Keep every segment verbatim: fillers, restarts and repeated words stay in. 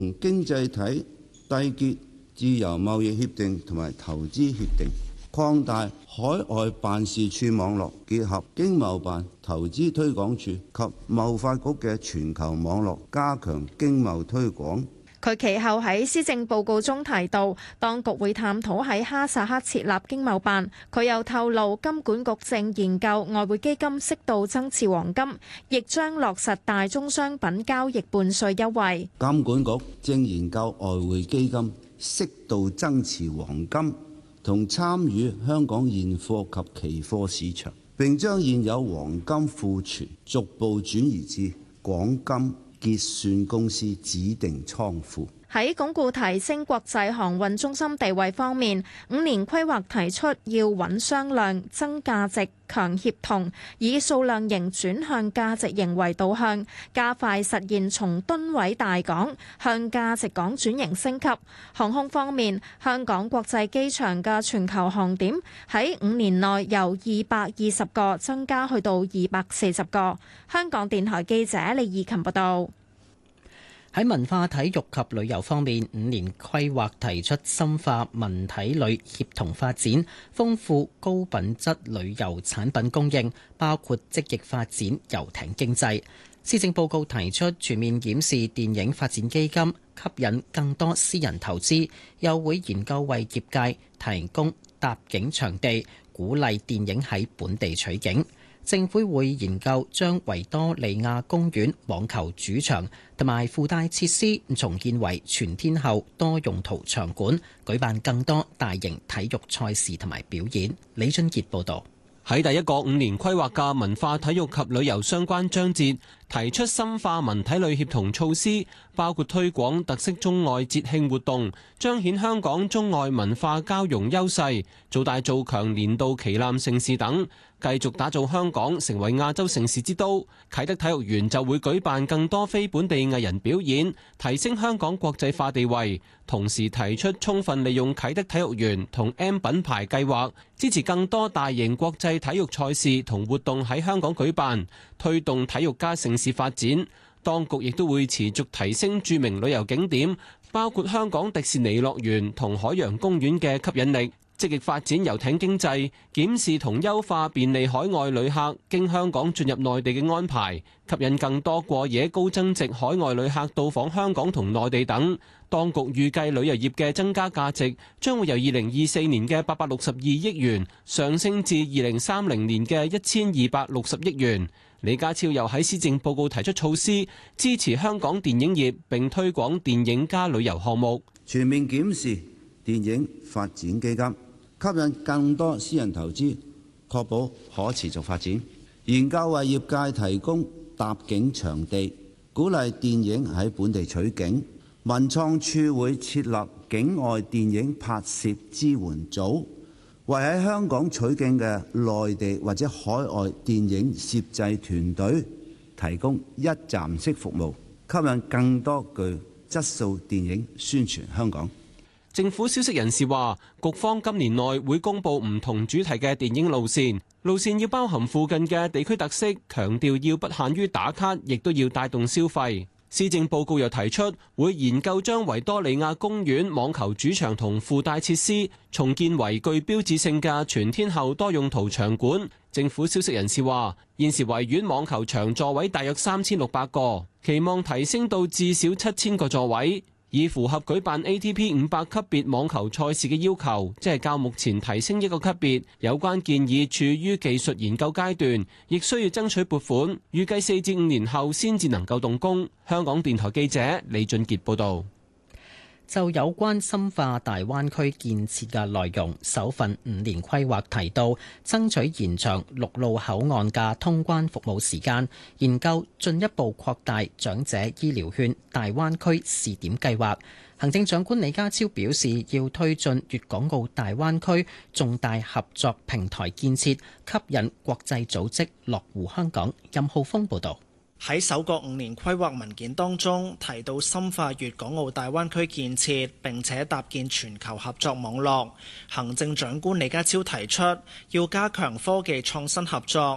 經濟體締結自由貿易協定同埋投資協定，擴大海外辦事處網絡，結合經貿辦、投資推廣署及貿發局嘅全球網絡，加強經貿推廣。 佢其後喺施政報告中提到，當局會探討喺哈薩克設立經貿辦。佢又透露，金管局正研究外匯基金適度增持黃金，亦將落實大宗商品交易半稅優惠。 金管局正研究外匯基金適度增持黃金，同參與香港現貨及期貨市場，並將現有黃金庫存逐步轉移至廣金結算公司指定倉庫。 喺鞏固提升國際航運中心地位方面，五年規劃提出要穩商量、增價值、強協同，以數量型轉向價值型為導向，加快實現從噸位大港向價值港轉型升級。航空方面，香港國際機場嘅全球航點喺五年內由二百二十個增加去到二百四十個。香港電台記者李義琴報道。 喺文化體育及旅遊方面，五年規劃提出深化文體旅協同發展，豐富高品質旅遊產品供應，包括積極發展遊艇經濟。施政報告提出全面檢視電影發展基金，吸引更多私人投資，又會研究為業界提供搭景場地，鼓勵電影喺本地取景。政府會研究將維多利亞公園網球主場同埋附帶設施重建為全天候多用途場館，舉辦更多大型體育賽事同埋表演。李俊傑報導。 喺第一個五年規劃嘅文化體育及旅遊相關章節，提出深化文體旅協同措施，包括推廣特色中外節慶活動，彰顯香港中外文化交融優勢，做大做強年度旗艦盛事等，繼續打造香港成為亞洲盛事之都。啟德體育園就會舉辦更多非本地藝人表演，提升香港國際化地位。同時提出充分利用啟德體育園同 M 品牌計劃，支持更多大型國際體育賽事同活動喺香港舉辦，推動體育加盛事發展。當局亦都會持續提升著名旅遊景點，包括香港迪士尼樂園同海洋公園嘅吸引力，積極發展遊艇經濟，檢視同優化便利海外旅客經香港進入內地嘅安排，吸引更多過夜高增值海外旅客到訪香港同內地等。當局預計旅遊業嘅增加價值將會由二零二四年嘅八百六十二億元上升至二零三零年嘅一千二百六十億元。李家超又喺施政報告提出措施，支持香港電影業並推廣電影加旅遊項目， 全面檢視電影發展基金，吸引更多私人投資，確保可持續發展。研究為業界提供搭景場地，鼓勵電影喺本地取景。文創處會設立境外電影拍攝支援組，為喺香港取景嘅內地或者海外電影攝製團隊提供一站式服務，吸引更多具質素電影宣傳香港。 政府消息人士話，局方今年內會公布唔同主題嘅電影路線，路線要包含附近嘅地區特色，強調要不限於打卡，亦都要帶動消費。施政報告又提出會研究將維多利亞公園網球主場同附帶設施重建為具標誌性嘅全天候多用途場館。政府消息人士話，現時維園網球場座位大約三千六百個，期望提升到至少七千個座位，以符合舉辦 A T P 五百級別網球賽事嘅要求，即係較目前提升一個級別。有關建議處於技術研究階段，亦需要爭取撥款，預計四至五年後先至能夠動工。香港電台記者李俊傑報導。 就有關深化大灣區建設嘅內容，首份五年規劃提到，爭取延長陸路口岸嘅通關服務時間，研究進一步擴大長者醫療券大灣區試點計劃。行政長官李家超表示，要推進粵港澳大灣區重大合作平台建設，吸引國際組織落戶香港。任浩峰報導。 喺首個五年規劃文件當中提到深化粵港澳大灣區建設，並且搭建全球合作網絡。行政長官李家超提出要加強科技創新合作，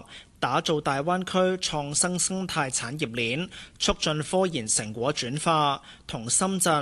打造大灣區創新生態產業鏈，促進科研成果轉化，同深圳